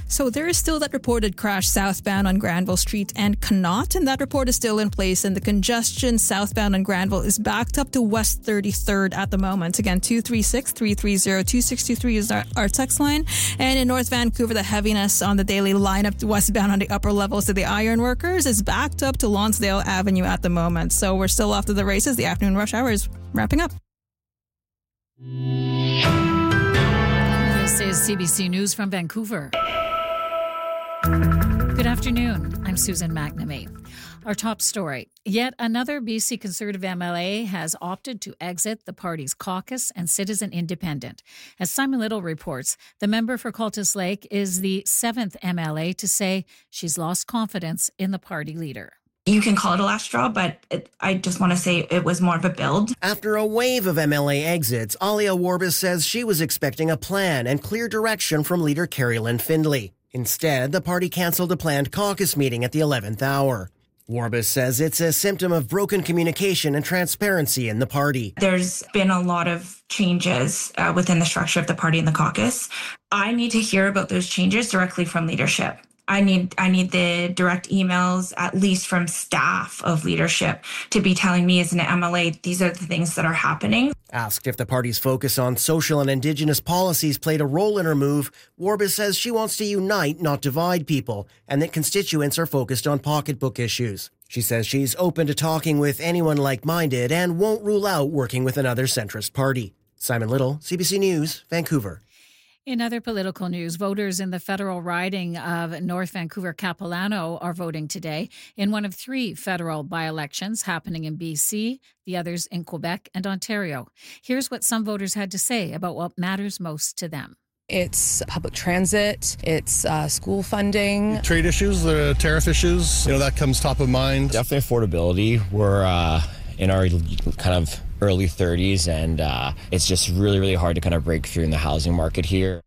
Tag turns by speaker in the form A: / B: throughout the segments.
A: So there is still that reported crash southbound on Granville Street and Connaught, and that report is still in place, and the congestion southbound on Granville is backed up to West 33rd at the moment. Again, 236-330-2623 is our text line. And in North Vancouver, the heaviness on the daily lineup westbound on the upper levels to the Ironworkers is backed up to Lonsdale Avenue at the moment. So we're still off to the races. The afternoon rush hour is wrapping up.
B: This is CBC News from Vancouver. Good afternoon. I'm Susan McNamee. Our top story. Yet another BC Conservative MLA has opted to exit the party's caucus and sit as an independent. As Simon Little reports, the member for Cultus Lake is the 7th MLA to say she's lost confidence in the party leader.
C: You can call it a last straw, but I just want to say it was more of a build.
D: After a wave of MLA exits, Alia Warbis says she was expecting a plan and clear direction from leader Carrie Lynn Findlay. Instead, the party cancelled a planned caucus meeting at the 11th hour. Warbis says it's a symptom of broken communication and transparency in the party.
C: There's been a lot of changes within the structure of the party and the caucus. I need to hear about those changes directly from leadership. I need the direct emails, at least from staff of leadership, to be telling me as an MLA, these are the things that are happening.
D: Asked if the party's focus on social and Indigenous policies played a role in her move, Warbis says she wants to unite, not divide people, and that constituents are focused on pocketbook issues. She says she's open to talking with anyone like-minded and won't rule out working with another centrist party. Simon Little, CBC News, Vancouver.
B: In other political news, voters in the federal riding of North Vancouver Capilano are voting today in one of 3 federal by-elections happening in BC, the others in Quebec and Ontario. Here's what some voters had to say about what matters most to them.
E: It's public transit, it's school funding.
F: Trade issues, the tariff issues, that comes top of mind.
G: Definitely affordability. We're in our kind of early 30s, and it's just really, really hard to kind of break through in the housing market here.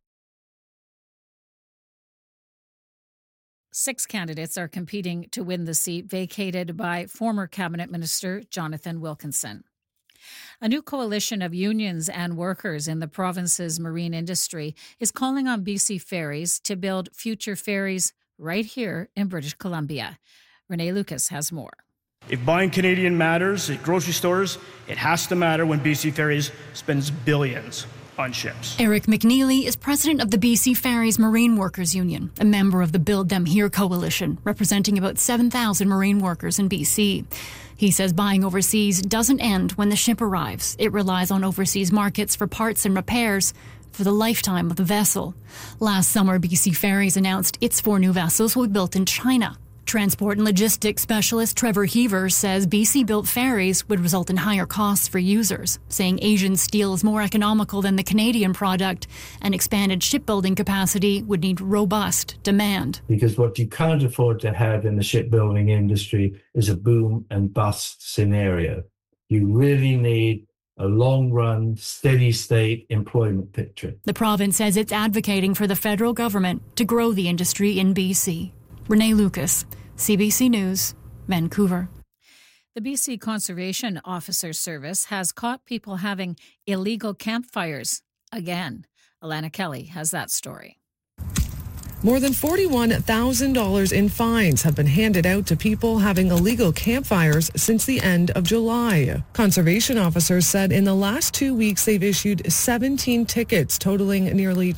B: 6 candidates are competing to win the seat vacated by former Cabinet Minister Jonathan Wilkinson. A new coalition of unions and workers in the province's marine industry is calling on BC Ferries to build future ferries right here in British Columbia. Renee Lucas has more.
H: If buying Canadian matters at grocery stores, it has to matter when BC Ferries spends billions on ships.
I: Eric McNeely is president of the BC Ferries Marine Workers Union, a member of the Build Them Here coalition, representing about 7,000 marine workers in BC. He says buying overseas doesn't end when the ship arrives. It relies on overseas markets for parts and repairs for the lifetime of the vessel. Last summer, BC Ferries announced its 4 new vessels will be built in China. Transport and logistics specialist Trevor Heaver says BC-built ferries would result in higher costs for users, saying Asian steel is more economical than the Canadian product, and expanded shipbuilding capacity would need robust demand.
J: Because what you can't afford to have in the shipbuilding industry is a boom and bust scenario. You really need a long-run, steady-state employment picture.
I: The province says it's advocating for the federal government to grow the industry in BC. Renee Lucas, CBC News, Vancouver.
B: The BC Conservation Officer Service has caught people having illegal campfires again. Alana Kelly has that story.
K: More than $41,000 in fines have been handed out to people having illegal campfires since the end of July. Conservation officers said in the last 2 weeks they've issued 17 tickets totaling nearly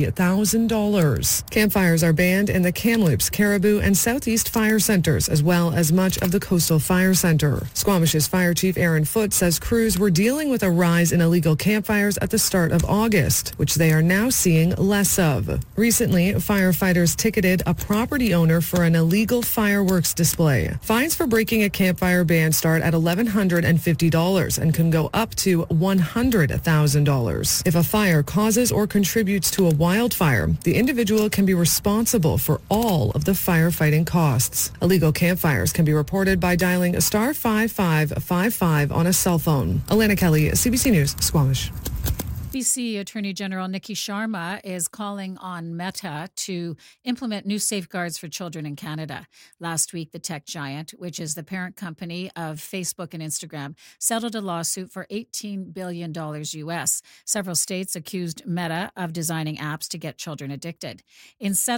K: $20,000. Campfires are banned in the Kamloops, Caribou, and Southeast fire centers, as well as much of the Coastal Fire Center. Squamish's Fire Chief Aaron Foote says crews were dealing with a rise in illegal campfires at the start of August, which they are now seeing less of. Recently, firefighters ticketed a property owner for an illegal fireworks display. Fines for breaking a campfire ban start at $1,150 and can go up to $100,000. If a fire causes or contributes to a wildfire, the individual can be responsible for all of the firefighting costs. Illegal campfires can be reported by dialing star 5555 on a cell phone. Alana Kelly, CBC News, Squamish.
B: BC Attorney General Nikki Sharma is calling on Meta to implement new safeguards for children in Canada. Last week, the tech giant, which is the parent company of Facebook and Instagram, settled a lawsuit for $18 billion U.S. Several states accused Meta of designing apps to get children addicted. In settlement,